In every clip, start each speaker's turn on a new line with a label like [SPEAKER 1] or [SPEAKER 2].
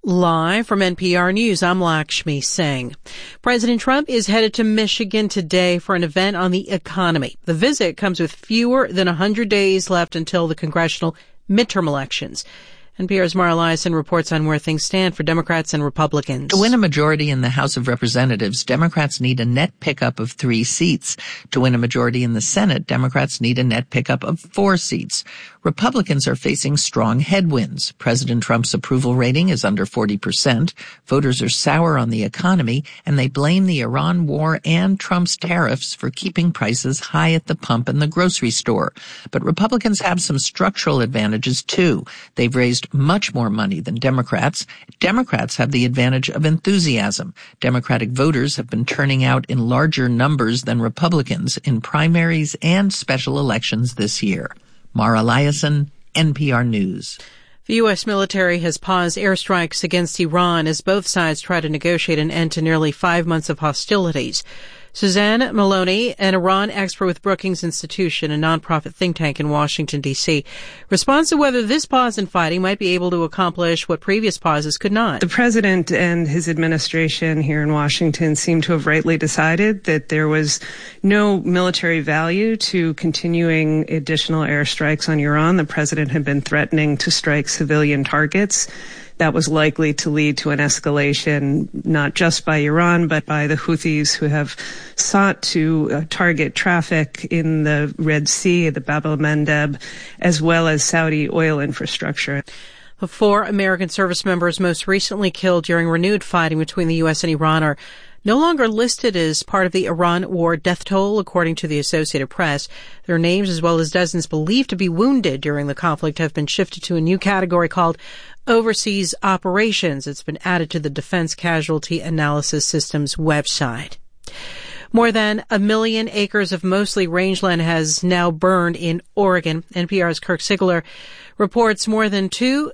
[SPEAKER 1] Live from NPR News, I'm Lakshmi Singh. President Trump is headed to Michigan today for an event on the economy. The visit comes with fewer than 100 days left until the congressional midterm elections. NPR's Mara Liasson reports on where things stand for Democrats and Republicans.
[SPEAKER 2] To win a majority in the House of Representatives, Democrats need a net pickup of 3 seats. To win a majority in the Senate, Democrats need a net pickup of 4 seats. Republicans are facing strong headwinds. President Trump's approval rating is under 40%. Voters are sour on the economy, and they blame the Iran war and Trump's tariffs for keeping prices high at the pump and the grocery store. But Republicans have some structural advantages, too. They've raised much more money than Democrats. Democrats have the advantage of enthusiasm. Democratic voters have been turning out in larger numbers than Republicans in primaries and special elections this year. Mara Liasson, NPR News.
[SPEAKER 1] The U.S. military has paused airstrikes against Iran as both sides try to negotiate an end to nearly 5 months of hostilities. Suzanne Maloney, an Iran expert with Brookings Institution, a nonprofit think tank in Washington, D.C., responds to whether this pause in fighting might be able to accomplish what previous pauses could not.
[SPEAKER 3] The president and his administration here in Washington seem to have rightly decided that there was no military value to continuing additional airstrikes on Iran. The president had been threatening to strike civilian targets. That was likely to lead to an escalation, not just by Iran, but by the Houthis, who have sought to target traffic in the Red Sea, the Bab el-Mandeb, as well as Saudi oil infrastructure.
[SPEAKER 1] The 4 American service members most recently killed during renewed fighting between the U.S. and Iran are no longer listed as part of the Iran war death toll, according to the Associated Press. Their names, as well as dozens believed to be wounded during the conflict, have been shifted to a new category called Overseas Operations. It's been added to the Defense Casualty Analysis Systems website. More than 1 million acres of mostly rangeland has now burned in Oregon. NPR's Kirk Siegler reports more than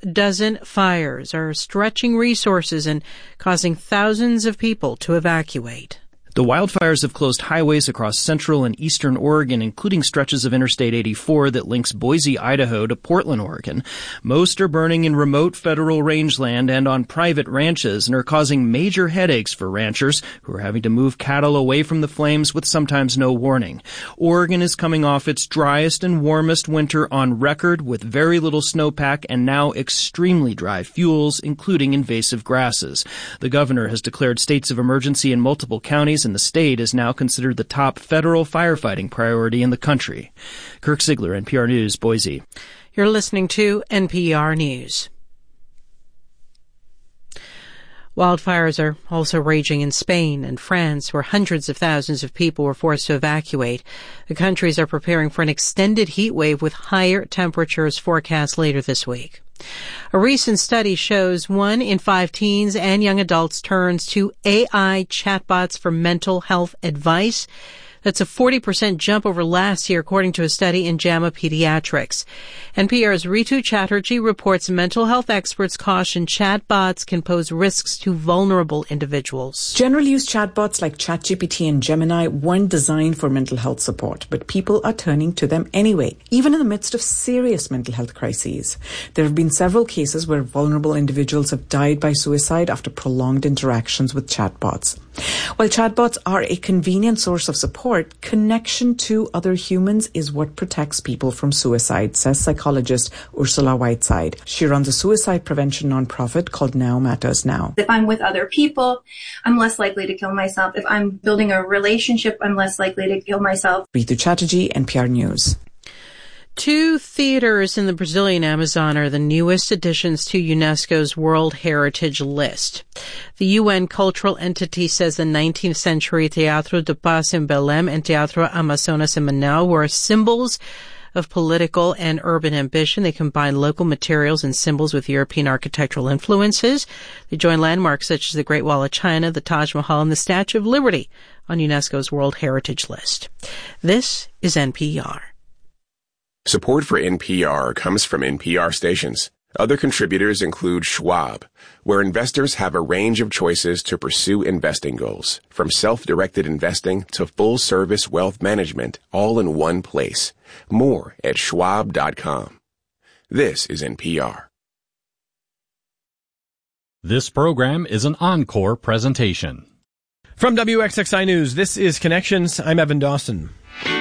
[SPEAKER 1] 24 fires are stretching resources and causing thousands of people to evacuate.
[SPEAKER 4] The wildfires have closed highways across central and eastern Oregon, including stretches of Interstate 84 that links Boise, Idaho to Portland, Oregon. Most are burning in remote federal rangeland and on private ranches and are causing major headaches for ranchers who are having to move cattle away from the flames with sometimes no warning. Oregon is coming off its driest and warmest winter on record with very little snowpack and now extremely dry fuels, including invasive grasses. The governor has declared states of emergency in multiple counties, and the state is now considered the top federal firefighting priority in the country. Kirk Siegler, NPR News, Boise.
[SPEAKER 1] You're listening to NPR News. Wildfires are also raging in Spain and France, where hundreds of thousands of people were forced to evacuate. The countries are preparing for an extended heat wave with higher temperatures forecast later this week. A recent study shows 1 in 5 teens and young adults turns to AI chatbots for mental health advice. That's a 40% jump over last year, according to a study in JAMA Pediatrics. NPR's Ritu Chatterjee reports mental health experts caution chatbots can pose risks to vulnerable individuals.
[SPEAKER 5] General use chatbots like ChatGPT and Gemini weren't designed for mental health support, but people are turning to them anyway, even in the midst of serious mental health crises. There have been several cases where vulnerable individuals have died by suicide after prolonged interactions with chatbots. While chatbots are a convenient source of support, connection to other humans is what protects people from suicide, says psychologist Ursula Whiteside. She runs a suicide prevention nonprofit called Now Matters Now.
[SPEAKER 6] If I'm with other people, I'm less likely to kill myself. If I'm building a relationship, I'm less likely to kill myself.
[SPEAKER 5] Ritu Chatterjee, NPR News.
[SPEAKER 1] 2 theaters in the Brazilian Amazon are the newest additions to UNESCO's World Heritage List. The UN cultural entity says the 19th century Teatro de Paz in Belém and Teatro Amazonas in Manaus were symbols of political and urban ambition. They combine local materials and symbols with European architectural influences. They join landmarks such as the Great Wall of China, the Taj Mahal, and the Statue of Liberty on UNESCO's World Heritage List. This is NPR.
[SPEAKER 7] Support for NPR comes from NPR stations. Other contributors include Schwab, where investors have a range of choices to pursue investing goals, from self-directed investing to full-service wealth management, all in one place. More at schwab.com. This is NPR.
[SPEAKER 8] This program is an encore presentation.
[SPEAKER 9] From WXXI News, this is Connections. I'm Evan Dawson.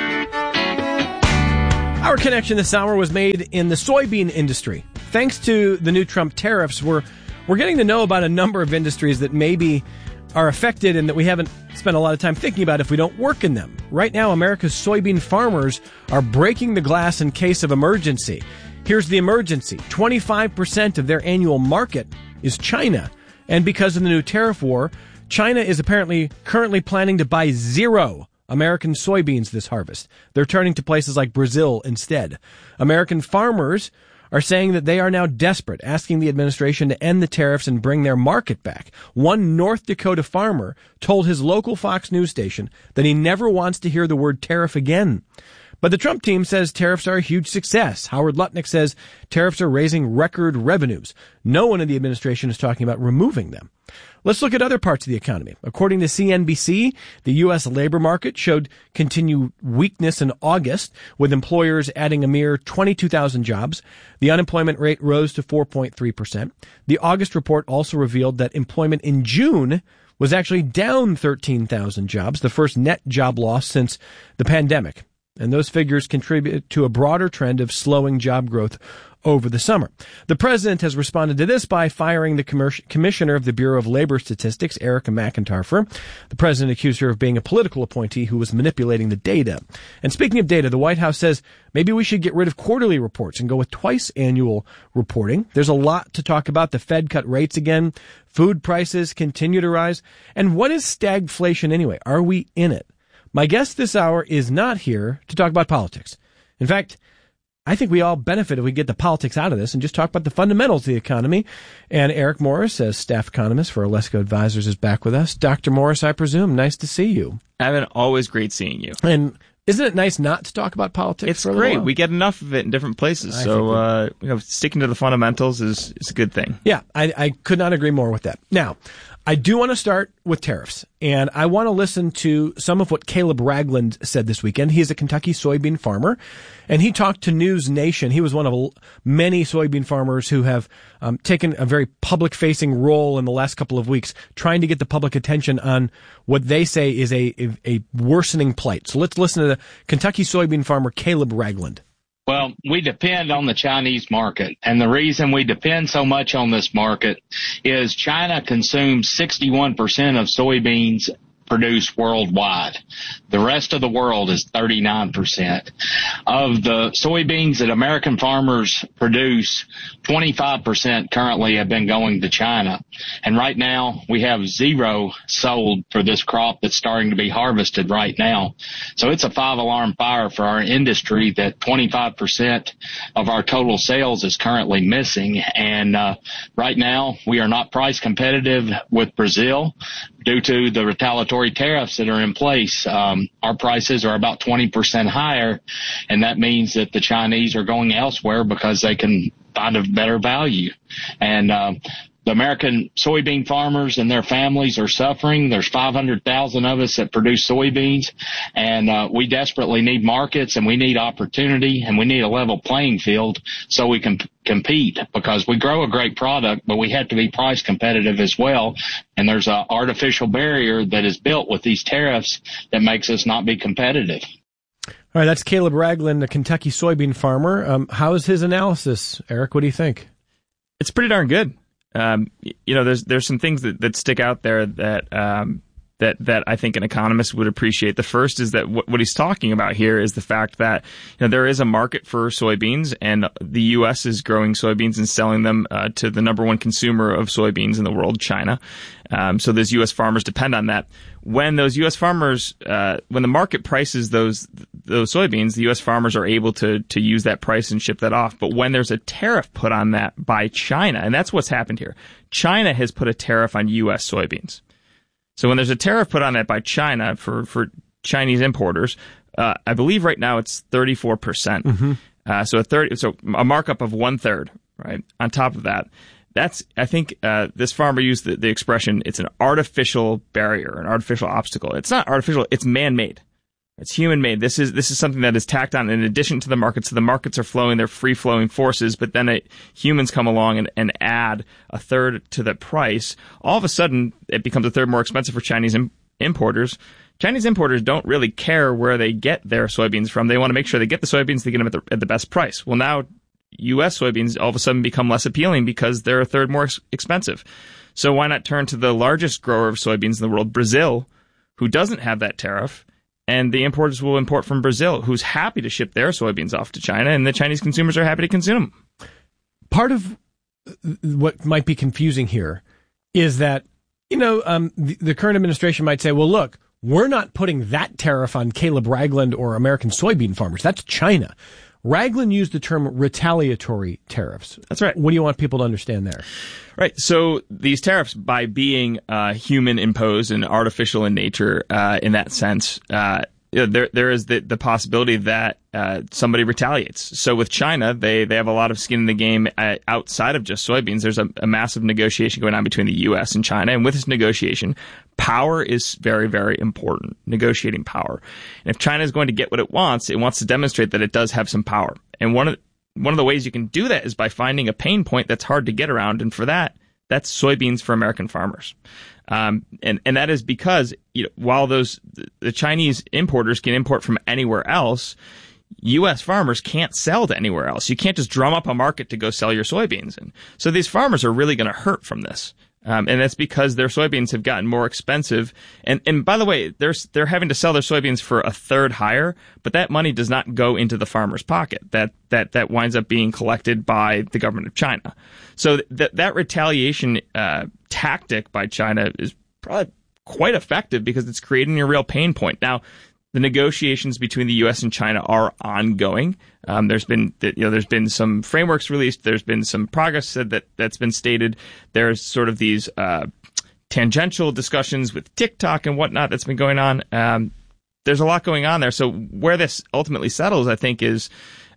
[SPEAKER 9] Our connection this hour was made in the soybean industry. Thanks to the new Trump tariffs, we're getting to know about a number of industries that maybe are affected and that we haven't spent a lot of time thinking about if we don't work in them. Right now, America's soybean farmers are breaking the glass in case of emergency. Here's the emergency. 25% of their annual market is China. And because of the new tariff war, China is apparently currently planning to buy 0 American soybeans this harvest. They're turning to places like Brazil instead. American farmers are saying that they are now desperate, asking the administration to end the tariffs and bring their market back. One North Dakota farmer told his local Fox News station that he never wants to hear the word tariff again. But the Trump team says tariffs are a huge success. Howard Lutnick says tariffs are raising record revenues. No one in the administration is talking about removing them. Let's look at other parts of the economy. According to CNBC, the U.S. labor market showed continued weakness in August, with employers adding a mere 22,000 jobs. The unemployment rate rose to 4.3%. The August report also revealed that employment in June was actually down 13,000 jobs, the first net job loss since the pandemic. And those figures contribute to a broader trend of slowing job growth over the summer. The president has responded to this by firing the commissioner of the Bureau of Labor Statistics, Erica McIntyre. The president accused her of being a political appointee who was manipulating the data. And speaking of data, the White House says maybe we should get rid of quarterly reports and go with twice annual reporting. There's a lot to talk about. The Fed cut rates again. Food prices continue to rise. And what is stagflation anyway? Are we in it? My guest this hour is not here to talk about politics. In fact, I think we all benefit if we get the politics out of this and just talk about the fundamentals of the economy. And Eric Morris, as staff economist for Alesco Advisors, is back with us. Dr. Morris, I presume, nice to see you.
[SPEAKER 10] Evan, always great seeing you.
[SPEAKER 9] And isn't it nice not to talk about politics?
[SPEAKER 10] It's great. We get enough of it in different places. Sticking to the fundamentals is a good thing.
[SPEAKER 9] Yeah, I could not agree more with that. Now, I do want to start with tariffs, and I want to listen to some of what Caleb Ragland said this weekend. He is a Kentucky soybean farmer, and he talked to News Nation. He was one of many soybean farmers who have taken a very public-facing role in the last couple of weeks, trying to get the public attention on what they say is a worsening plight. So let's listen to the Kentucky soybean farmer Caleb Ragland.
[SPEAKER 11] Well, we depend on the Chinese market, and the reason we depend so much on this market is China consumes 61% of soybeans produced worldwide. The rest of the world is 39%. Of the soybeans that American farmers produce, 25% currently have been going to China. And right now, we have 0 sold for this crop that's starting to be harvested right now. So it's a 5-alarm fire for our industry that 25% of our total sales is currently missing. And right now, we are not price competitive with Brazil due to the retaliatory tariffs that are in place. Our prices are about 20% higher, and that means that the Chinese are going elsewhere because they can find a better value. And the American soybean farmers and their families are suffering. There's 500,000 of us that produce soybeans, and we desperately need markets, and we need opportunity, and we need a level playing field so we can compete, because we grow a great product, but we have to be price competitive as well. And there's an artificial barrier that is built with these tariffs that makes us not be competitive.
[SPEAKER 9] All right, that's Caleb Ragland, a Kentucky soybean farmer. How is his analysis, Eric? What do you think?
[SPEAKER 10] It's pretty darn good. There's some things that stick out there that I think an economist would appreciate. The first is that what he's talking about here is the fact that there is a market for soybeans, and the U.S. is growing soybeans and selling them to the number one consumer of soybeans in the world, China. So those U.S. farmers depend on that. When those U.S. farmers, when the market prices those soybeans, the U.S. farmers are able to use that price and ship that off. But when there's a tariff put on that by China, and that's what's happened here, China has put a tariff on U.S. soybeans. So when there's a tariff put on that by China for Chinese importers, I believe right now it's 34%. Mm-hmm. So a markup of 1/3, right? On top of that, I think this farmer used the expression, it's an artificial barrier, an artificial obstacle. It's not artificial, it's man-made, It's human-made. This is something that is tacked on in addition to the markets. So the markets are flowing, they're free-flowing forces, but then humans come along and add a third to the price. All of a sudden, it becomes a third more expensive for Chinese importers. Chinese importers don't really care where they get their soybeans from. They want to make sure they get the soybeans, they get them at the best price. Well, now U.S. soybeans all of a sudden become less appealing because they're a third more expensive. So why not turn to the largest grower of soybeans in the world, Brazil, who doesn't have that tariff? And the importers will import from Brazil, who's happy to ship their soybeans off to China, and the Chinese consumers are happy to consume them. Part of
[SPEAKER 9] what might be confusing here is that, the current administration might say, well, look, we're not putting that tariff on Caleb Ragland or American soybean farmers. That's China. Ragland used the term retaliatory tariffs.
[SPEAKER 10] That's right.
[SPEAKER 9] What do you want people to understand there?
[SPEAKER 10] Right. So these tariffs, by being human imposed and artificial in nature, in that sense, there is the possibility that somebody retaliates. So with China, they have a lot of skin in the game outside of just soybeans. There's a massive negotiation going on between the U.S. and China. And with this negotiation, power is very, very important, negotiating power. And if China is going to get what it wants to demonstrate that it does have some power. And one of the ways you can do that is by finding a pain point that's hard to get around. And for that's soybeans for American farmers. And that is because, while the Chinese importers can import from anywhere else, U.S. farmers can't sell to anywhere else. You can't just drum up a market to go sell your soybeans. And so these farmers are really going to hurt from this. And that's because their soybeans have gotten more expensive. And by the way, they're having to sell their soybeans for a third higher, but that money does not go into the farmer's pocket. That winds up being collected by the government of China. So that retaliation tactic by China is probably quite effective because it's creating a real pain point. Now, the negotiations between the U.S. and China are ongoing. There's been some frameworks released. There's been some progress that's been stated. There's sort of these tangential discussions with TikTok and whatnot that's been going on. There's a lot going on there. So where this ultimately settles, I think, is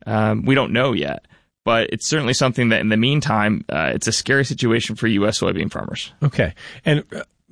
[SPEAKER 10] we don't know yet. But it's certainly something that in the meantime, it's a scary situation for U.S. soybean farmers.
[SPEAKER 9] Okay. And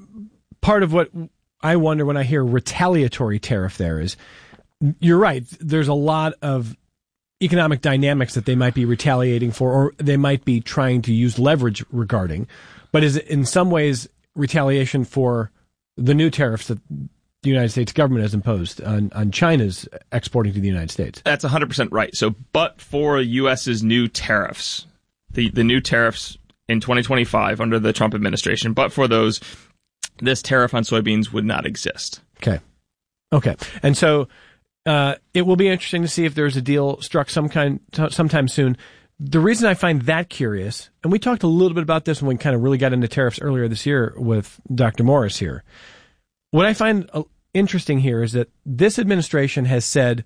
[SPEAKER 9] part of what I wonder when I hear retaliatory tariff there is, you're right, there's a lot of economic dynamics that they might be retaliating for, or they might be trying to use leverage regarding. But is it in some ways retaliation for the new tariffs that the United States government has imposed on China's exporting to the United States?
[SPEAKER 10] That's 100% right. So, but for U.S.'s new tariffs, the new tariffs in 2025 under the Trump administration, but for those, this tariff on soybeans would not exist.
[SPEAKER 9] Okay. And so it will be interesting to see if there's a deal struck sometime soon. The reason I find that curious, and we talked a little bit about this when we kind of really got into tariffs earlier this year with Dr. Morris here. What I find interesting here is that this administration has said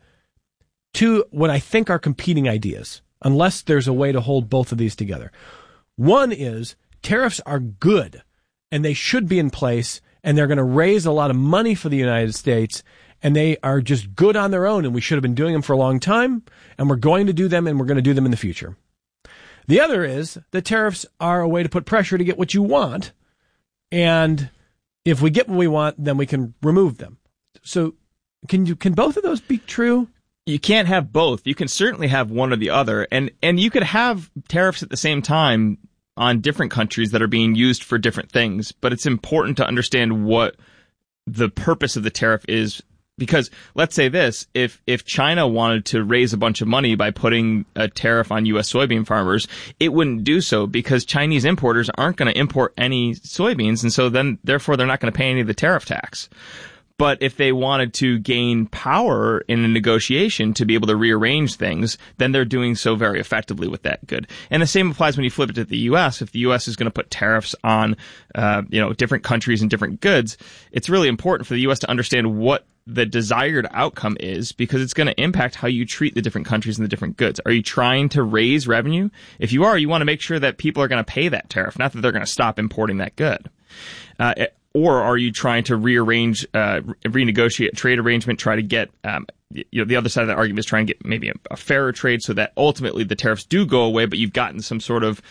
[SPEAKER 9] two what I think are competing ideas, unless there's a way to hold both of these together. One is tariffs are good, and they should be in place, and they're going to raise a lot of money for the United States, and they are just good on their own, and we should have been doing them for a long time, and we're going to do them, and we're going to do them in the future. The other is that tariffs are a way to put pressure to get what you want, and if we get what we want, then we can remove them. So can both of those be true?
[SPEAKER 10] You can't have both. You can certainly have one or the other, and you could have tariffs at the same time on different countries that are being used for different things, but it's important to understand what the purpose of the tariff is. Because let's say this, if China wanted to raise a bunch of money by putting a tariff on U.S. soybean farmers, it wouldn't do so because Chinese importers aren't going to import any soybeans, and so then therefore they're not going to pay any of the tariff tax. But if they wanted to gain power in a negotiation to be able to rearrange things, then they're doing so very effectively with that good. And the same applies when you flip it to the U.S. If the U.S. is going to put tariffs on, different countries and different goods, it's really important for the U.S. to understand what the desired outcome is, because it's going to impact how you treat the different countries and the different goods. Are you trying to raise revenue? If you are, you want to make sure that people are going to pay that tariff, not that they're going to stop importing that good. Or are you trying to rearrange, renegotiate a trade arrangement, try to get, the other side of that argument is trying to get maybe a fairer trade so that ultimately the tariffs do go away, but you've gotten some sort of,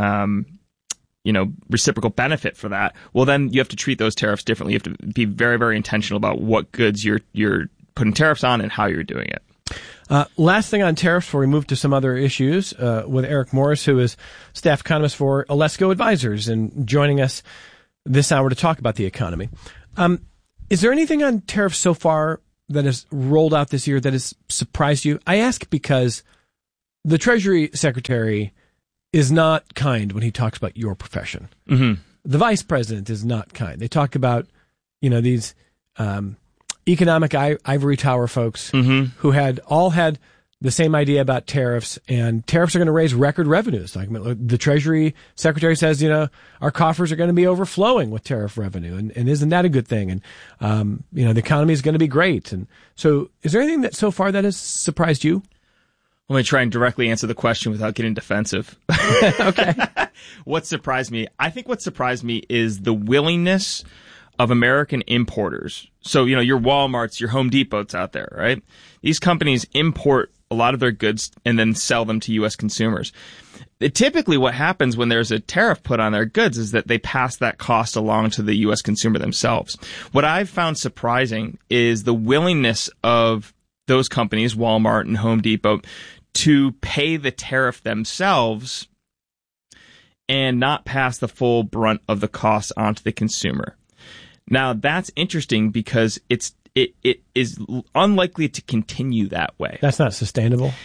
[SPEAKER 10] reciprocal benefit for that. Well, then you have to treat those tariffs differently. You have to be very, very intentional about what goods you're putting tariffs on and how you're doing it.
[SPEAKER 9] Last thing on tariffs before we move to some other issues with Eric Morris, who is staff economist for Alesco Advisors and joining us this hour to talk about the economy. Is there anything on tariffs so far that has rolled out this year that has surprised you? I ask because the Treasury Secretary is not kind when he talks about your profession.
[SPEAKER 10] Mm-hmm.
[SPEAKER 9] The Vice President is not kind. They talk about, these economic ivory tower folks who had the same idea about tariffs, and tariffs are going to raise record revenues. Like the Treasury Secretary says, our coffers are going to be overflowing with tariff revenue, and isn't that a good thing? And the economy is going to be great. And so, is there anything that so far that has surprised you?
[SPEAKER 10] Let me try and directly answer the question without getting defensive.
[SPEAKER 9] Okay.
[SPEAKER 10] What surprised me? I think what surprised me is the willingness of American importers. So, your Walmarts, your Home Depots out there, right? These companies import a lot of their goods and then sell them to U.S. consumers. Typically what happens when there's a tariff put on their goods is that they pass that cost along to the U.S. consumer themselves. What I've found surprising is the willingness of those companies, Walmart and Home Depot, to pay the tariff themselves and not pass the full brunt of the cost onto the consumer. Now, that's interesting because it is unlikely to continue that way.
[SPEAKER 9] That's not sustainable.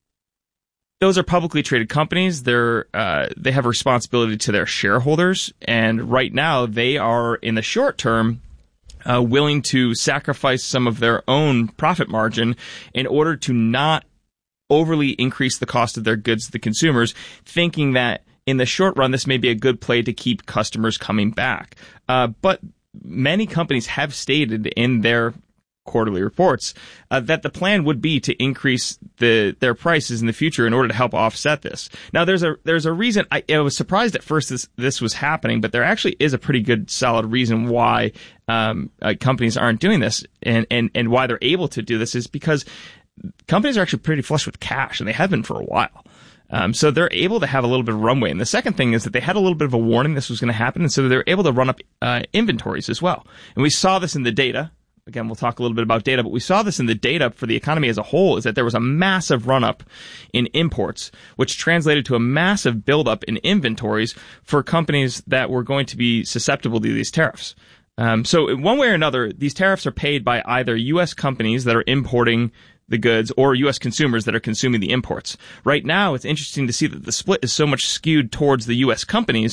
[SPEAKER 10] Those are publicly traded companies. They have a responsibility to their shareholders, and right now they are, in the short term, willing to sacrifice some of their own profit margin in order to not overly increase the cost of their goods to the consumers, thinking that in the short run this may be a good play to keep customers coming back. But many companies have stated in their quarterly reports that the plan would be to increase their prices in the future in order to help offset this. Now, there's a reason. I was surprised at first this was happening, but there actually is a pretty good, solid reason why companies aren't doing this, and why they're able to do this is because companies are actually pretty flush with cash, and they have been for a while. So they're able to have a little bit of runway. And the second thing is that they had a little bit of a warning this was going to happen, and so they're able to run up inventories as well. And we saw this in the data. Again, we'll talk a little bit about data, but we saw this in the data for the economy as a whole, is that there was a massive run-up in imports, which translated to a massive buildup in inventories for companies that were going to be susceptible to these tariffs. So in one way or another, these tariffs are paid by either U.S. companies that are importing the goods or U.S. consumers that are consuming the imports. Right now, it's interesting to see that the split is so much skewed towards the U.S. companies.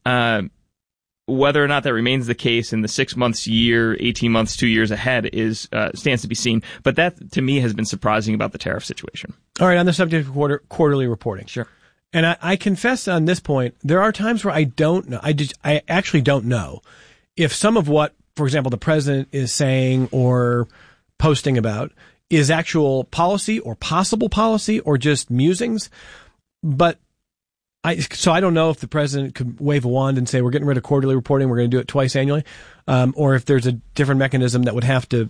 [SPEAKER 10] Whether or not that remains the case in the 6 months, year, 18 months, 2 years ahead stands to be seen. But that, to me, has been surprising about the tariff situation.
[SPEAKER 9] All right, on the subject of quarterly reporting.
[SPEAKER 10] Sure.
[SPEAKER 9] And I confess on this point, there are times where I don't know. I actually don't know if some of what, for example, the president is saying or posting about is actual policy or possible policy or just musings. But so I don't know if the president could wave a wand and say, we're getting rid of quarterly reporting, we're going to do it twice annually, or if there's a different mechanism that would have to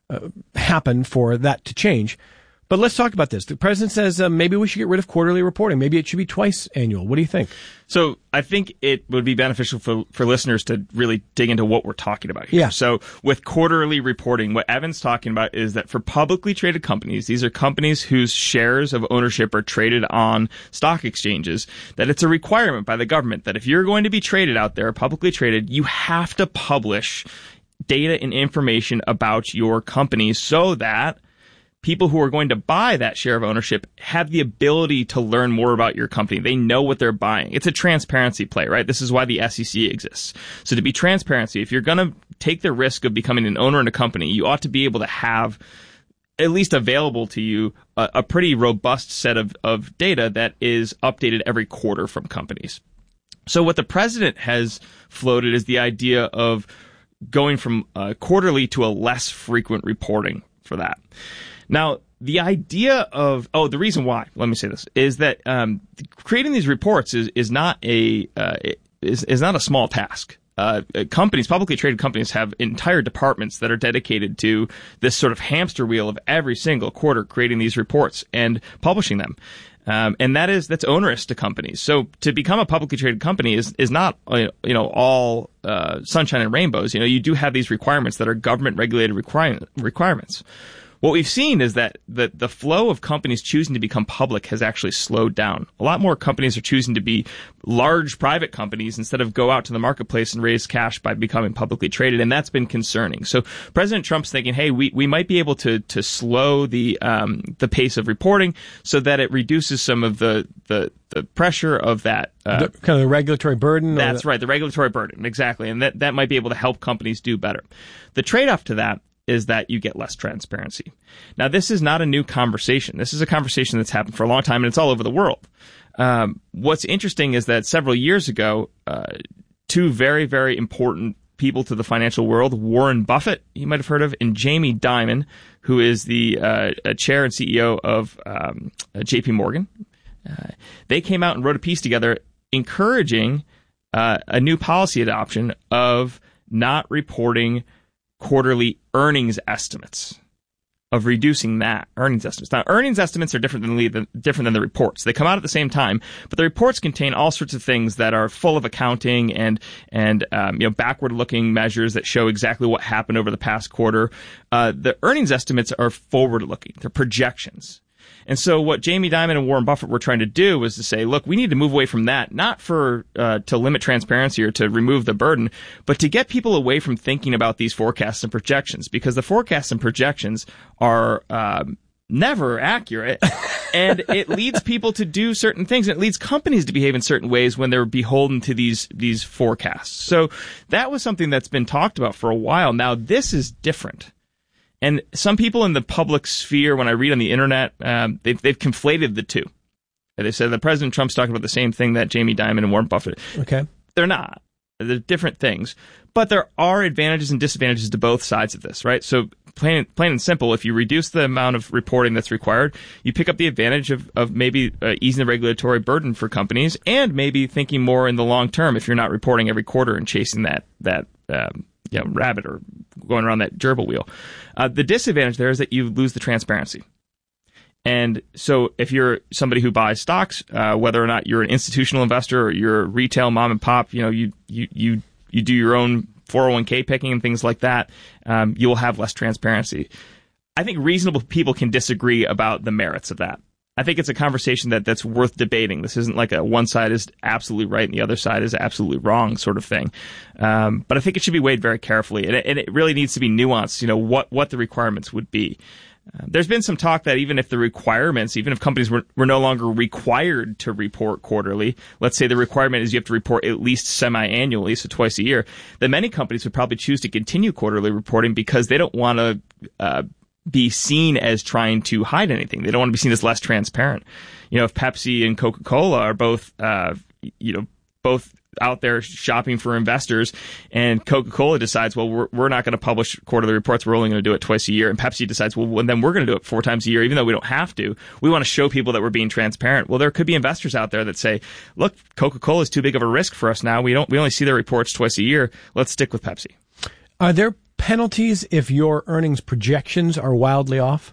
[SPEAKER 9] happen for that to change. But let's talk about this. The president says maybe we should get rid of quarterly reporting. Maybe it should be twice annual. What do you think?
[SPEAKER 10] So I think it would be beneficial for listeners to really dig into what we're talking about here.
[SPEAKER 9] Yeah.
[SPEAKER 10] So with quarterly reporting, what Evan's talking about is that for publicly traded companies, these are companies whose shares of ownership are traded on stock exchanges, that it's a requirement by the government that if you're going to be traded out there, publicly traded, you have to publish data and information about your company so that people who are going to buy that share of ownership have the ability to learn more about your company. They know what they're buying. It's a transparency play, right? This is why the SEC exists. So to be transparency, if you're going to take the risk of becoming an owner in a company, you ought to be able to have at least available to you a pretty robust set of data that is updated every quarter from companies. So what the president has floated is the idea of going from quarterly to a less frequent reporting for that. Now, the idea of the reason why, let me say this, is that creating these reports is not a small task. Companies, publicly traded companies, have entire departments that are dedicated to this sort of hamster wheel of every single quarter creating these reports and publishing them. And that's onerous to companies. So to become a publicly traded company is not all sunshine and rainbows. You do have these requirements that are government regulated requirements. what we've seen is that the flow of companies choosing to become public has actually slowed down. A lot more companies are choosing to be large private companies instead of go out to the marketplace and raise cash by becoming publicly traded, and that's been concerning. So President Trump's thinking, hey, we might be able to slow the pace of reporting so that it reduces some of the pressure of that.
[SPEAKER 9] Kind of the regulatory burden?
[SPEAKER 10] That's right, the regulatory burden, exactly. And that might be able to help companies do better. The trade-off to that is that you get less transparency. Now, this is not a new conversation. This is a conversation that's happened for a long time, and it's all over the world. What's interesting is that several years ago, two very, very important people to the financial world, Warren Buffett, you might have heard of, and Jamie Dimon, who is the chair and CEO of JP Morgan. They came out and wrote a piece together encouraging a new policy adoption of not reporting quarterly earnings estimates, of reducing that earnings estimates. Now, earnings estimates are different than the reports. They come out at the same time, but the reports contain all sorts of things that are full of accounting and backward-looking measures that show exactly what happened over the past quarter. The earnings estimates are forward-looking. They're projections. And so what Jamie Dimon and Warren Buffett were trying to do was to say, look, we need to move away from that, not to limit transparency or to remove the burden, but to get people away from thinking about these forecasts and projections, because the forecasts and projections are never accurate, and it leads people to do certain things, and it leads companies to behave in certain ways when they're beholden to these forecasts. So that was something that's been talked about for a while. Now, this is different. And some people in the public sphere, when I read on the internet, they've conflated the two. They said that President Trump's talking about the same thing that Jamie Dimon and Warren Buffett.
[SPEAKER 9] Okay.
[SPEAKER 10] They're not. They're different things. But there are advantages and disadvantages to both sides of this, right? So plain and simple, if you reduce the amount of reporting that's required, you pick up the advantage of maybe easing the regulatory burden for companies, and maybe thinking more in the long term if you're not reporting every quarter and chasing that rabbit or going around that gerbil wheel. The disadvantage there is that you lose the transparency. And so if you're somebody who buys stocks, whether or not you're an institutional investor or you're a retail mom and pop, you do your own 401k picking and things like that, you will have less transparency. I think reasonable people can disagree about the merits of that. I think it's a conversation that's worth debating. This isn't like a one side is absolutely right and the other side is absolutely wrong sort of thing. But I think it should be weighed very carefully, and it really needs to be nuanced, what the requirements would be. There's been some talk that even if companies were no longer required to report quarterly, let's say the requirement is you have to report at least semi-annually, so twice a year, then many companies would probably choose to continue quarterly reporting because they don't want to be seen as trying to hide anything. They don't want to be seen as less transparent. If Pepsi and Coca-Cola are both out there shopping for investors, and Coca-Cola decides, well, we're not going to publish quarterly reports, we're only going to do it twice a year, and Pepsi decides, well, then we're going to do it 4 times a year, even though we don't have to. We want to show people that we're being transparent. Well, there could be investors out there that say, look, Coca-Cola is too big of a risk for us now. We only see their reports twice a year. Let's stick with Pepsi.
[SPEAKER 9] Are there penalties if your earnings projections are wildly off?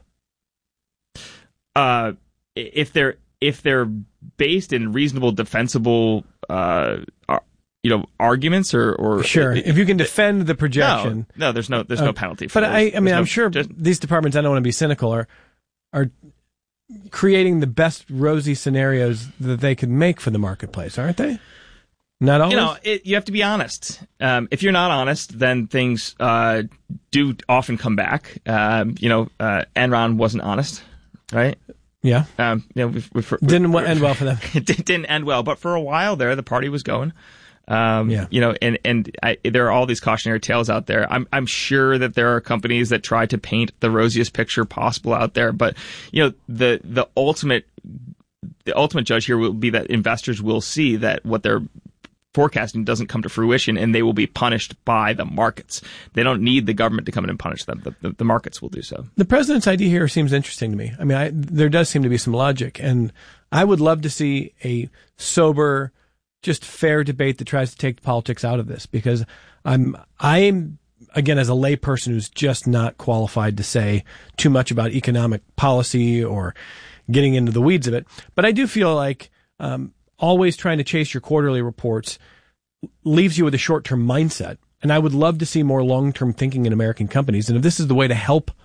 [SPEAKER 10] If they're based in reasonable, defensible, arguments or
[SPEAKER 9] sure, if you can defend the projection.
[SPEAKER 10] No, there's no penalty.
[SPEAKER 9] But I'm sure these departments, I don't want to be cynical, are creating the best rosy scenarios that they can make for the marketplace, aren't they? Not always?
[SPEAKER 10] You have to be honest. If you're not honest, then things do often come back. Enron wasn't honest, right?
[SPEAKER 9] Yeah. Didn't end well for them.
[SPEAKER 10] It didn't end well, but for a while there, the party was going. There are all these cautionary tales out there. I'm sure that there are companies that try to paint the rosiest picture possible out there, but the ultimate judge here will be that investors will see that what they're forecasting doesn't come to fruition, and they will be punished by the markets. They don't need the government to come in and punish them. The markets will do so.
[SPEAKER 9] The president's idea here seems interesting to me. I mean, there does seem to be some logic, and I would love to see a sober, just fair debate that tries to take the politics out of this, because I'm again, as a layperson who's just not qualified to say too much about economic policy or getting into the weeds of it, but I do feel like always trying to chase your quarterly reports leaves you with a short-term mindset. And I would love to see more long-term thinking in American companies. And if this is the way to help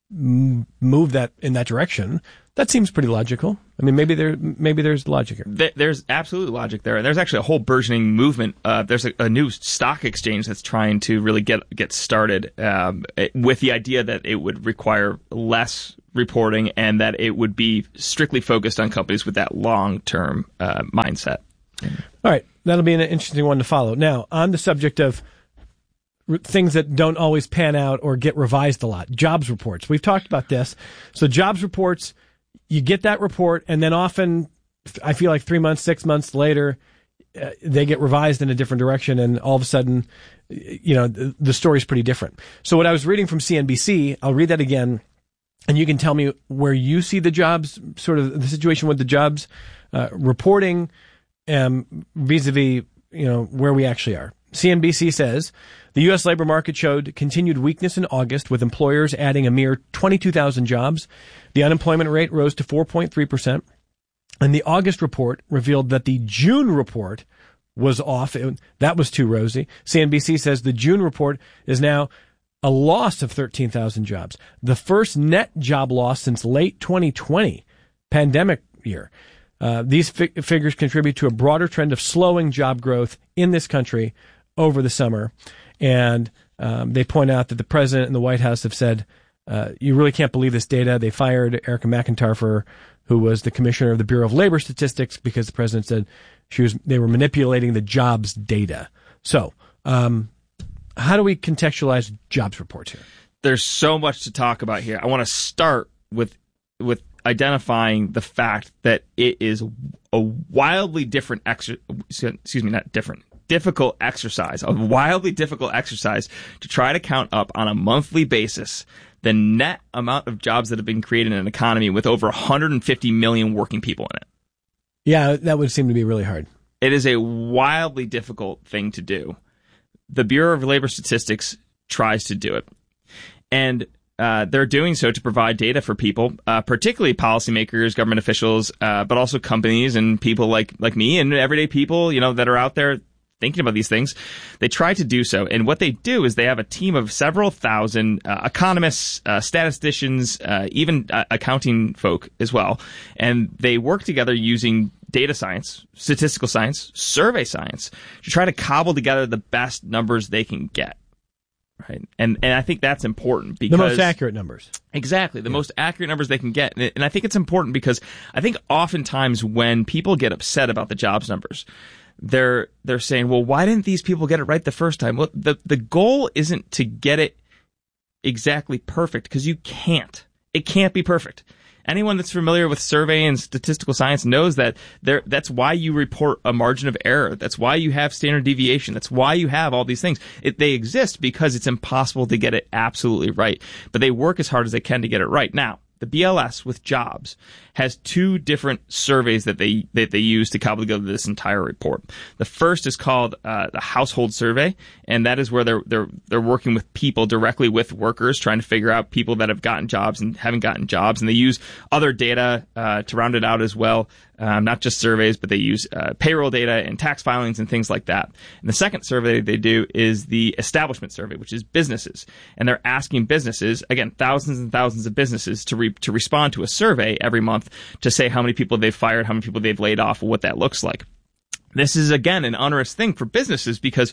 [SPEAKER 9] move that in that direction. That seems pretty logical. I mean, maybe there's logic here.
[SPEAKER 10] There's absolutely logic there. And there's actually a whole burgeoning movement. There's a new stock exchange that's trying to really get started with the idea that it would require less reporting and that it would be strictly focused on companies with that long-term mindset.
[SPEAKER 9] All right. That'll be an interesting one to follow. Now, on the subject of things that don't always pan out or get revised a lot, jobs reports. We've talked about this. So jobs reports, you get that report, and then often, I feel like 3 months, 6 months later, they get revised in a different direction, and all of a sudden, the story's pretty different. So what I was reading from CNBC, I'll read that again, and you can tell me where you see the jobs, sort of the situation with the jobs reporting vis-a-vis, where we actually are. CNBC says, the U.S. labor market showed continued weakness in August, with employers adding a mere 22,000 jobs. The unemployment rate rose to 4.3%. And the August report revealed that the June report was off. That was too rosy. CNBC says the June report is now a loss of 13,000 jobs, the first net job loss since late 2020, pandemic year. These figures contribute to a broader trend of slowing job growth in this country over the summer. And they point out that the president and the White House have said, you really can't believe this data. They fired Erica McIntyre, who was the commissioner of the Bureau of Labor Statistics, because the president said they were manipulating the jobs data. So how do we contextualize jobs reports here?
[SPEAKER 10] There's so much to talk about here. I want to start with identifying the fact that it is a wildly different difficult exercise, a wildly difficult exercise to try to count up on a monthly basis the net amount of jobs that have been created in an economy with over 150 million working people in it.
[SPEAKER 9] Yeah, that would seem to be really hard.
[SPEAKER 10] It is a wildly difficult thing to do. The Bureau of Labor Statistics tries to do it. And they're doing so to provide data for people, particularly policymakers, government officials, but also companies and people like me and everyday people, that are out there thinking about these things. They try to do so. And what they do is they have a team of several thousand economists, statisticians, even accounting folk as well. And they work together using data science, statistical science, survey science to try to cobble together the best numbers they can get. Right. And I think that's important because
[SPEAKER 9] the most accurate numbers.
[SPEAKER 10] Exactly. The most accurate numbers they can get. And I think it's important because I think oftentimes when people get upset about the jobs numbers, they're saying, well, why didn't these people get it right the first time? Well, the goal isn't to get it exactly perfect, because you can't. It can't be perfect. Anyone that's familiar with survey and statistical science knows that that's why you report a margin of error. That's why you have standard deviation. That's why you have all these things. They exist because it's impossible to get it absolutely right. But they work as hard as they can to get it right. Now, the BLS with jobs has two different surveys that they use to cobble together this entire report. The first is called the Household Survey, and that is where they're working with people directly with workers, trying to figure out people that have gotten jobs and haven't gotten jobs, and they use other data to round it out as well. Not just surveys, but they use payroll data and tax filings and things like that. And the second survey they do is the Establishment Survey, which is businesses. And they're asking businesses, again, thousands and thousands of businesses, to respond to a survey every month to say how many people they've fired, how many people they've laid off, what that looks like. This is, again, an onerous thing for businesses because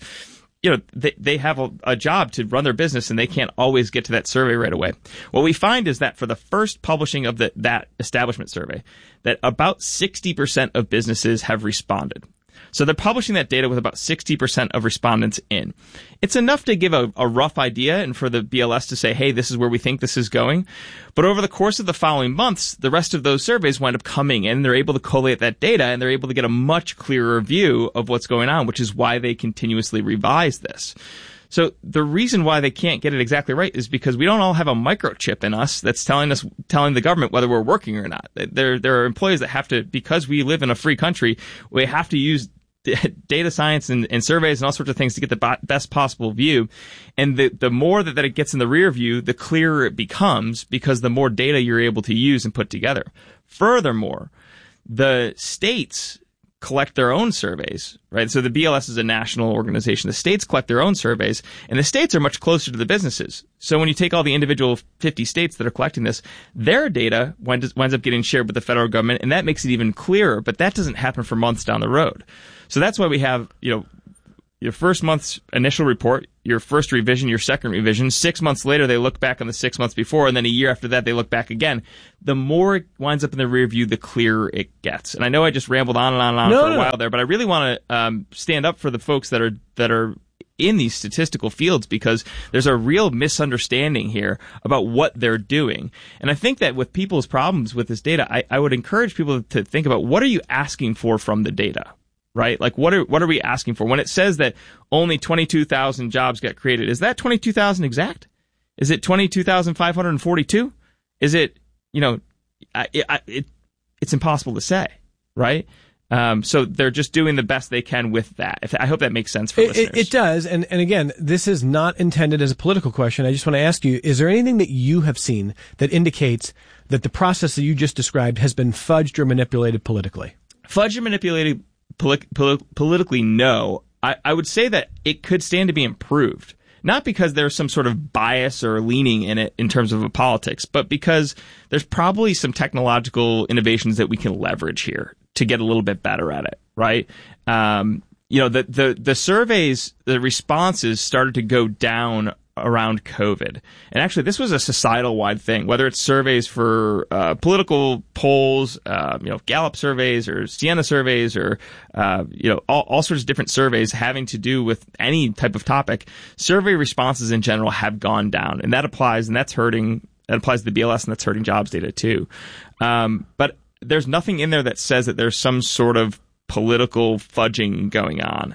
[SPEAKER 10] they have a job to run their business and they can't always get to that survey right away. What we find is that for the first publishing of that establishment survey, that about 60% of businesses have responded. So they're publishing that data with about 60% of respondents in. It's enough to give a rough idea and for the BLS to say, hey, this is where we think this is going. But over the course of the following months, the rest of those surveys wind up coming in. They're able to collate that data and they're able to get a much clearer view of what's going on, which is why they continuously revise this. So the reason why they can't get it exactly right is because we don't all have a microchip in us that's telling the government whether we're working or not. There are employees that have to, because we live in a free country, we have to use data science and surveys and all sorts of things to get the best possible view. And the more that it gets in the rear view, the clearer it becomes because the more data you're able to use and put together. Furthermore, the states collect their own surveys, right? So the BLS is a national organization. The states collect their own surveys, and the states are much closer to the businesses. So when you take all the individual 50 states that are collecting this, their data winds up getting shared with the federal government, and that makes it even clearer. But that doesn't happen for months down the road. So that's why we have, your first month's initial report, your first revision, your second revision. 6 months later, they look back on the 6 months before, and then a year after that, they look back again. The more it winds up in the rear view, the clearer it gets. And I know I just rambled on and on and on for a while there, but I really want to stand up for the folks that are in these statistical fields, because there's a real misunderstanding here about what they're doing. And I think that with people's problems with this data, I would encourage people to think about, what are you asking for from the data? Right? Like, what are we asking for? When it says that only 22,000 jobs got created, is that 22,000 exact? Is it 22,542? Is it, it's impossible to say, right? So they're just doing the best they can with that. I hope that makes sense for listeners.
[SPEAKER 9] It does. And again, this is not intended as a political question. I just want to ask you, is there anything that you have seen that indicates that the process that you just described has been fudged or manipulated politically?
[SPEAKER 10] Fudged or manipulated politically, no. I would say that it could stand to be improved. Not because there's some sort of bias or leaning in it in terms of politics, but because there's probably some technological innovations that we can leverage here to get a little bit better at it, right? The surveys, the responses started to go down around COVID. And actually, this was a societal-wide thing, whether it's surveys for political polls, Gallup surveys or Siena surveys, or, all sorts of different surveys having to do with any type of topic. Survey responses in general have gone down, and that applies to the BLS, and that's hurting jobs data too. But there's nothing in there that says that there's some sort of political fudging going on.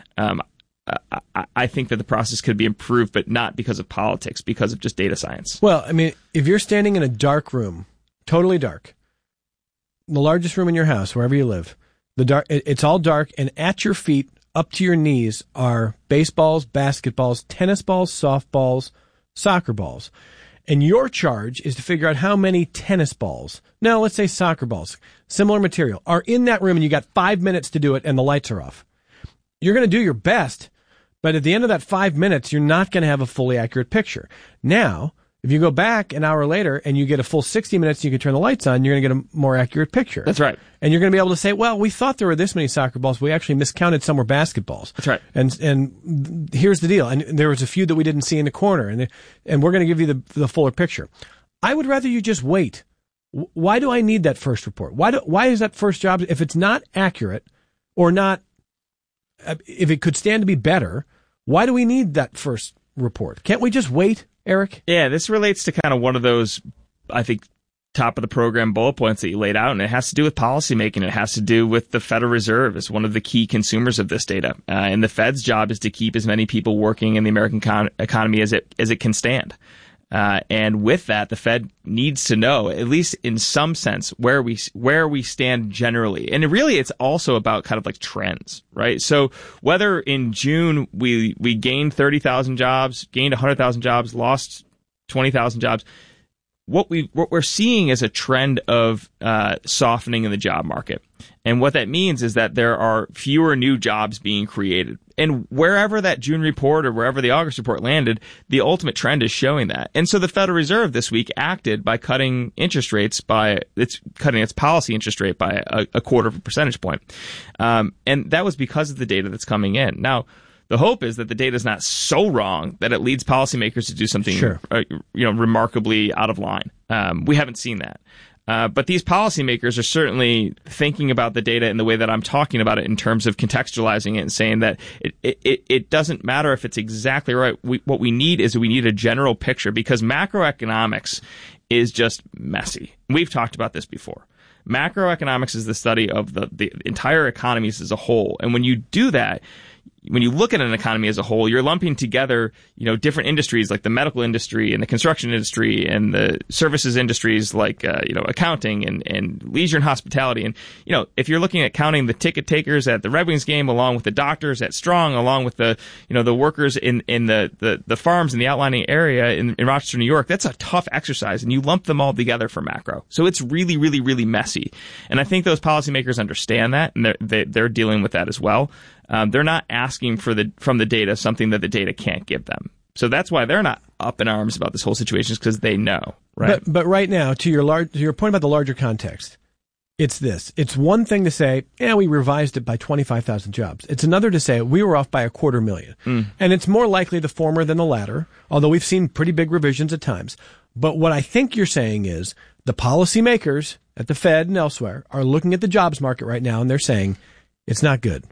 [SPEAKER 10] I think that the process could be improved, but not because of politics, because of just data science.
[SPEAKER 9] Well, I mean, if you're standing in a dark room, totally dark, the largest room in your house, wherever you live, it's all dark, and at your feet, up to your knees, are baseballs, basketballs, tennis balls, softballs, soccer balls. And your charge is to figure out how many tennis balls, no, let's say soccer balls, similar material, are in that room, and you got 5 minutes to do it, and the lights are off. You're going to do your best, but at the end of that 5 minutes, you're not going to have a fully accurate picture. Now, if you go back an hour later and you get a full 60 minutes, you can turn the lights on, you're going to get a more accurate picture.
[SPEAKER 10] That's right.
[SPEAKER 9] And you're going to be able to say, well, we thought there were this many soccer balls, but we actually miscounted some were basketballs.
[SPEAKER 10] That's right.
[SPEAKER 9] And here's the deal. And there was a few that we didn't see in the corner, and we're going to give you the fuller picture. I would rather you just wait. Why do I need that first report? Why is that first job, if it's not accurate or not, if it could stand to be better, why do we need that first report? Can't we just wait, Eric?
[SPEAKER 10] Yeah, this relates to kind of one of those, I think, top of the program bullet points that you laid out, and it has to do with policymaking. It has to do with the Federal Reserve as one of the key consumers of this data. And the Fed's job is to keep as many people working in the American economy as it can stand. And with that, the Fed needs to know, at least in some sense, where we stand generally. And really, it's also about kind of like trends, right? So whether in June we gained 30,000 jobs, gained 100,000 jobs, lost 20,000 jobs, what we're seeing is a trend of softening in the job market. And what that means is that there are fewer new jobs being created. And wherever that June report or wherever the August report landed, the ultimate trend is showing that. And so the Federal Reserve this week acted by cutting interest rates cutting its policy interest rate by a quarter of a percentage point. And that was because of the data that's coming in. Now, the hope is that the data is not so wrong that it leads policymakers to do something, remarkably out of line. We haven't seen that. But these policymakers are certainly thinking about the data in the way that I'm talking about it, in terms of contextualizing it and saying that it doesn't matter if it's exactly right. What we need is a general picture, because macroeconomics is just messy. We've talked about this before. Macroeconomics is the study of the entire economies as a whole. And when you do that, when you look at an economy as a whole, you're lumping together, different industries like the medical industry and the construction industry and the services industries like, accounting and leisure and hospitality. And, if you're looking at counting the ticket takers at the Red Wings game along with the doctors at Strong, along with the, the workers in the farms in the outlying area in Rochester, New York, that's a tough exercise. And you lump them all together for macro. So it's really, really, really messy. And I think those policymakers understand that, and they're dealing with that as well. They're not asking from the data something that the data can't give them. So that's why they're not up in arms about this whole situation, is because they know, right?
[SPEAKER 9] But right now, to your point about the larger context, it's this. It's one thing to say, we revised it by 25,000 jobs. It's another to say we were off by 250,000. And it's more likely the former than the latter, although we've seen pretty big revisions at times. But what I think you're saying is the policymakers at the Fed and elsewhere are looking at the jobs market right now, and they're saying it's not good.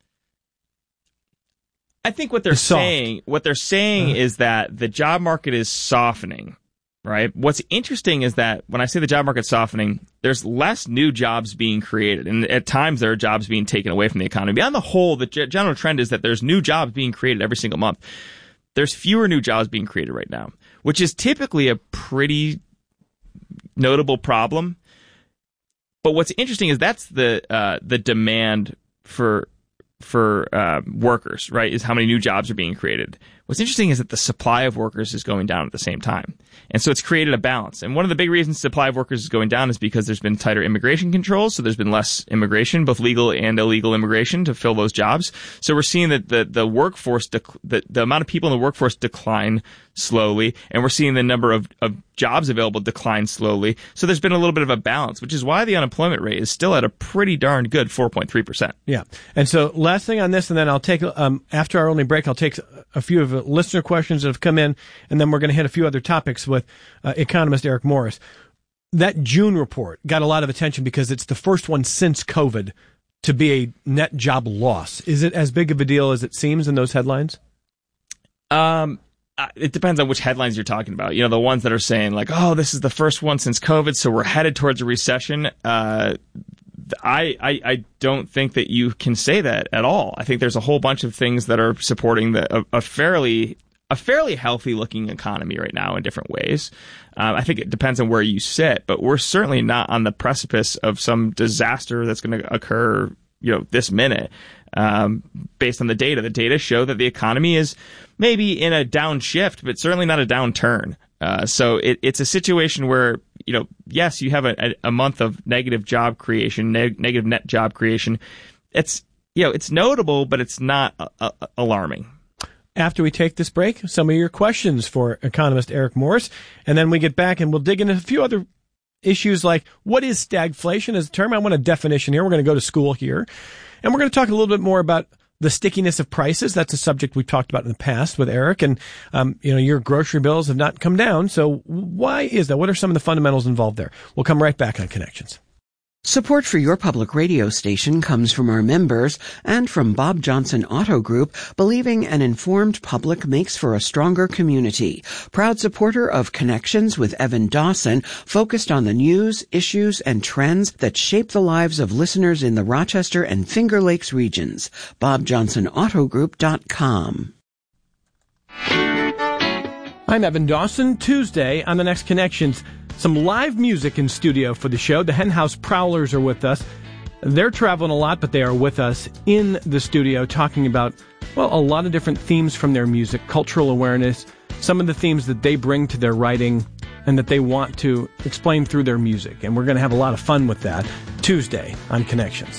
[SPEAKER 10] I think what they're saying is that the job market is softening, right? What's interesting is that when I say the job market's softening, there's less new jobs being created, and at times there are jobs being taken away from the economy. On the whole, the general trend is that there's new jobs being created every single month. There's fewer new jobs being created right now, which is typically a pretty notable problem. But what's interesting is that's the demand for workers, right, is how many new jobs are being created. What's interesting is that the supply of workers is going down at the same time. And so it's created a balance. And one of the big reasons the supply of workers is going down is because there's been tighter immigration controls. So there's been less immigration, both legal and illegal immigration, to fill those jobs. So we're seeing that the workforce, the amount of people in the workforce decline slowly. And we're seeing the number of jobs available decline slowly. So there's been a little bit of a balance, which is why the unemployment rate is still at a pretty darn good 4.3%.
[SPEAKER 9] Yeah. And so last thing on this, and then I'll take, after our only break, I'll take a few of the listener questions that have come in, and then we're going to hit a few other topics with economist Eric Morris. That June report got a lot of attention because it's the first one since COVID to be a net job loss. Is it as big of a deal as it seems in those headlines?
[SPEAKER 10] It depends on which headlines you're talking about. The ones that are saying like, oh, this is the first one since COVID, so we're headed towards a recession. I don't think that you can say that at all. I think there's a whole bunch of things that are supporting a fairly healthy looking economy right now in different ways. I think it depends on where you sit, but we're certainly not on the precipice of some disaster that's going to occur, this minute. Based on the data. The data show that the economy is maybe in a downshift, but certainly not a downturn. So it's a situation where, yes, you have a month of negative job creation, negative net job creation. It's notable, but it's not alarming.
[SPEAKER 9] After we take this break, some of your questions for economist Eric Morris, and then we get back and we'll dig into a few other issues like what is stagflation as a term? I want a definition here. We're going to go to school here. And we're going to talk a little bit more about the stickiness of prices. That's a subject we've talked about in the past with Eric. And, your grocery bills have not come down. So why is that? What are some of the fundamentals involved there? We'll come right back on Connections.
[SPEAKER 12] Support for your public radio station comes from our members and from Bob Johnson Auto Group, believing an informed public makes for a stronger community. Proud supporter of Connections with Evan Dawson, focused on the news, issues, and trends that shape the lives of listeners in the Rochester and Finger Lakes regions. BobJohnsonAutoGroup.com.
[SPEAKER 9] I'm Evan Dawson. Tuesday on the next Connections, some live music in studio for the show. The Henhouse Prowlers are with us. They're traveling a lot, but they are with us in the studio talking about, a lot of different themes from their music, cultural awareness, some of the themes that they bring to their writing and that they want to explain through their music. And we're going to have a lot of fun with that Tuesday on Connections.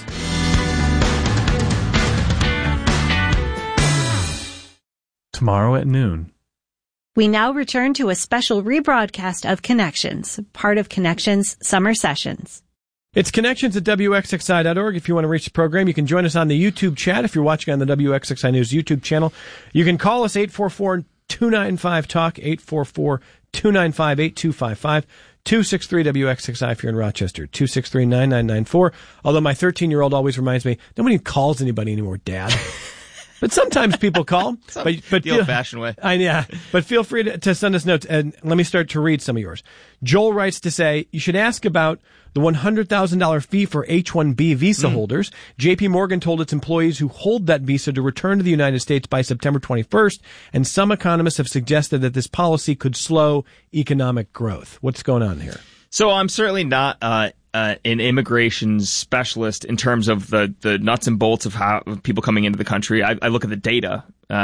[SPEAKER 8] Tomorrow at noon.
[SPEAKER 13] We now return to a special rebroadcast of Connections, part of Connections Summer Sessions.
[SPEAKER 9] It's Connections at WXXI.org. If you want to reach the program, you can join us on the YouTube chat. If you're watching on the WXXI News YouTube channel, you can call us 844-295-TALK, 844-295-8255, 263-WXXI if you're in Rochester, 263-9994. Although my 13-year-old always reminds me, nobody calls anybody anymore, Dad. But sometimes people call. but
[SPEAKER 10] the old-fashioned way.
[SPEAKER 9] But feel free to send us notes. And let me start to read some of yours. Joel writes to say, you should ask about the $100,000 fee for H-1B visa holders. JP Morgan told its employees who hold that visa to return to the United States by September 21st, and some economists have suggested that this policy could slow economic growth. What's going on here?
[SPEAKER 10] So I'm certainly not an immigration specialist in terms of the nuts and bolts of how people coming into the country. I look at the data,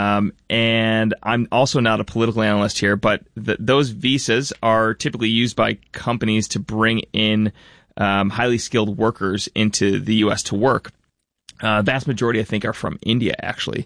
[SPEAKER 10] and I'm also not a political analyst here, but those visas are typically used by companies to bring in highly skilled workers into the U.S. to work. Vast majority, I think, are from India, actually.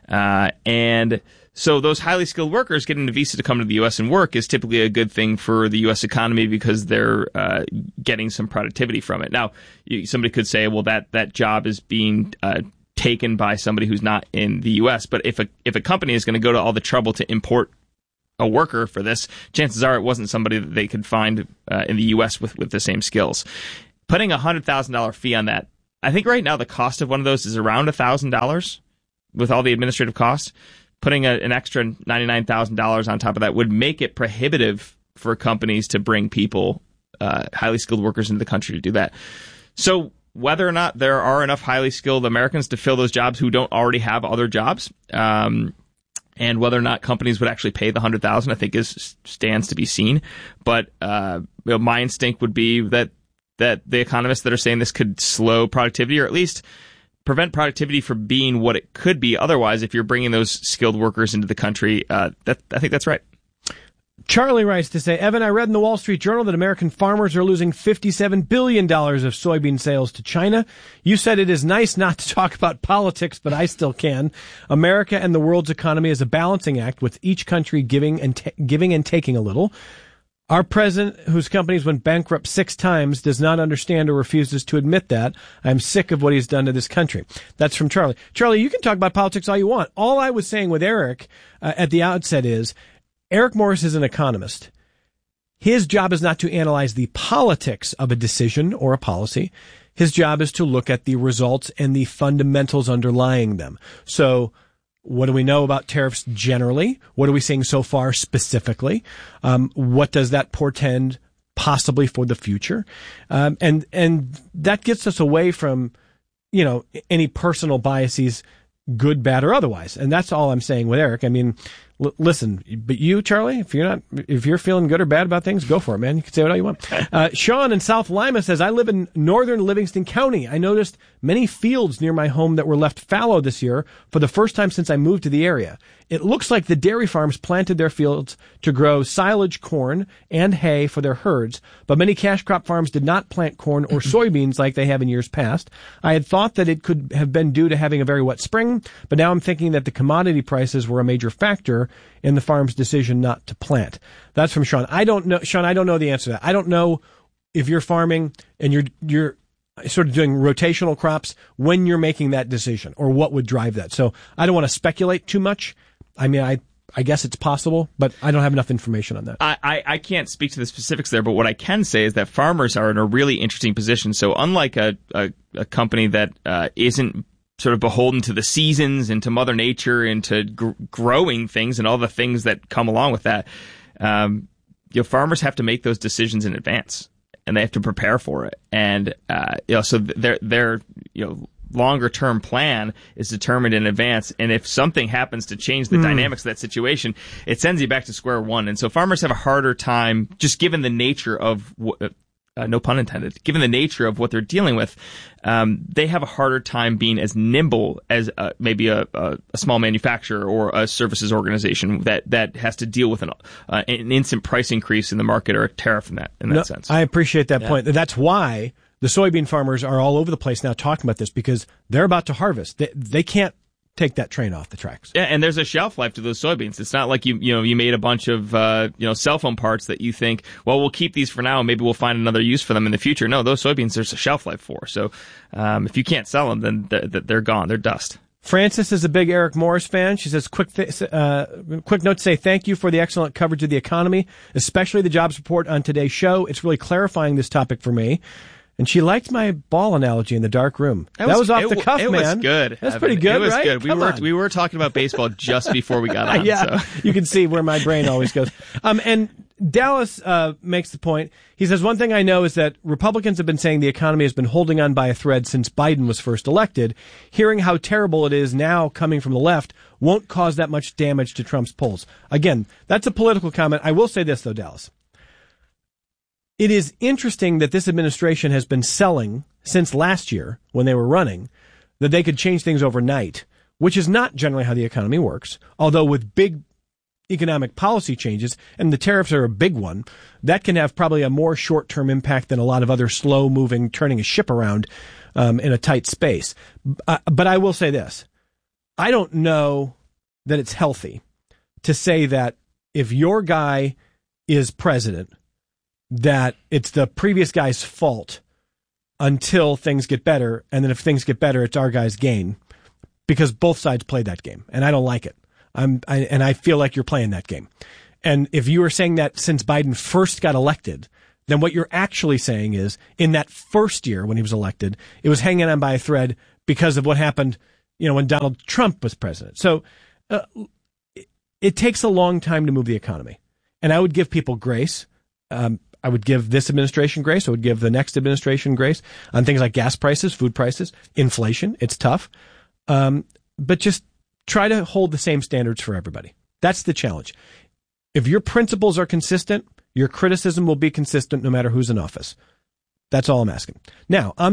[SPEAKER 10] And so those highly skilled workers getting a visa to come to the U.S. and work is typically a good thing for the U.S. economy because they're getting some productivity from it. Now, somebody could say, well, that job is being taken by somebody who's not in the U.S. But if a company is going to go to all the trouble to import a worker for this, chances are it wasn't somebody that they could find in the U.S. with the same skills. Putting a $100,000 fee on that, I think right now the cost of one of those is around $1,000 with all the administrative costs. Putting an extra $99,000 on top of that would make it prohibitive for companies to bring people, highly skilled workers into the country to do that. So whether or not there are enough highly skilled Americans to fill those jobs who don't already have other jobs, and whether or not companies would actually pay the $100,000, I think stands to be seen. But my instinct would be that the economists that are saying this could slow productivity, or at least prevent productivity from being what it could be otherwise if you're bringing those skilled workers into the country. I think that's right.
[SPEAKER 9] Charlie writes to say, Evan, I read in the Wall Street Journal that American farmers are losing $57 billion of soybean sales to China. You said it is nice not to talk about politics, but I still can. America and the world's economy is a balancing act with each country giving and taking a little. Our president, whose companies went bankrupt 6 times, does not understand or refuses to admit that. I'm sick of what he's done to this country. That's from Charlie. Charlie, you can talk about politics all you want. All I was saying with Eric at the outset is Eric Morris is an economist. His job is not to analyze the politics of a decision or a policy. His job is to look at the results and the fundamentals underlying them. So what do we know about tariffs generally? What are we seeing so far specifically? What does that portend possibly for the future? And that gets us away from, any personal biases, good, bad, or otherwise. And that's all I'm saying with Eric. I mean, listen, but you, Charlie, if you're feeling good or bad about things, go for it, man. You can say whatever you want. Sean in South Lima says, I live in northern Livingston County. I noticed many fields near my home that were left fallow this year for the first time since I moved to the area. It looks like the dairy farms planted their fields to grow silage corn and hay for their herds, but many cash crop farms did not plant corn or soybeans like they have in years past. I had thought that it could have been due to having a very wet spring, but now I'm thinking that the commodity prices were a major factor in the farm's decision not to plant. That's from Sean. I don't know, Sean, I don't know the answer to that. I don't know if you're farming and you're sort of doing rotational crops when you're making that decision or what would drive that. So I don't want to speculate too much. I mean, I guess it's possible, but I don't have enough information on that.
[SPEAKER 10] I can't speak to the specifics there, but what I can say is that farmers are in a really interesting position. So unlike a company that isn't sort of beholden to the seasons and to Mother Nature and to growing things and all the things that come along with that, farmers have to make those decisions in advance and they have to prepare for it. And so their longer term plan is determined in advance, and if something happens to change the dynamics of that situation, it sends you back to square one. And so farmers have a harder time, just given the nature of no pun intended, given the nature of what they're dealing with, they have a harder time being as nimble as maybe a small manufacturer or a services organization that has to deal with an instant price increase in the market or a tariff in that sense.
[SPEAKER 9] I appreciate that point. That's why the soybean farmers are all over the place now talking about this, because they're about to harvest. They can't take that train off the tracks.
[SPEAKER 10] Yeah, and there's a shelf life to those soybeans. It's not like you made a bunch of cell phone parts that you think, well, we'll keep these for now and maybe we'll find another use for them in the future. No, those soybeans there's a shelf life for. So if you can't sell them, then they're gone. They're dust.
[SPEAKER 9] Frances is a big Eric Morris fan. She says, quick note to say thank you for the excellent coverage of the economy, especially the jobs report on today's show. It's really clarifying this topic for me. And she liked my ball analogy in the dark room. That was off the cuff, man.
[SPEAKER 10] It was good.
[SPEAKER 9] That's pretty good, right?
[SPEAKER 10] It was good. We were talking about baseball just before we got on.
[SPEAKER 9] Yeah, so. You can see where my brain always goes. And Dallas makes the point. He says, one thing I know is that Republicans have been saying the economy has been holding on by a thread since Biden was first elected. Hearing how terrible it is now coming from the left won't cause that much damage to Trump's polls. Again, that's a political comment. I will say this, though, Dallas. It is interesting that this administration has been selling since last year when they were running that they could change things overnight, which is not generally how the economy works, although with big economic policy changes, and the tariffs are a big one, that can have probably a more short-term impact than a lot of other slow-moving, turning a ship around in a tight space. But I will say this. I don't know that it's healthy to say that if your guy is president, that it's the previous guy's fault until things get better, and then if things get better, it's our guy's gain, because both sides played that game, and I don't like it. I feel like you're playing that game. And if you were saying that since Biden first got elected, then what you're actually saying is in that first year when he was elected, it was hanging on by a thread because of what happened, when Donald Trump was president. So it takes a long time to move the economy. And I would give people grace. I would give this administration grace. I would give the next administration grace on things like gas prices, food prices, inflation. It's tough. But just try to hold the same standards for everybody. That's the challenge. If your principles are consistent, your criticism will be consistent no matter who's in office. That's all I'm asking. Now, on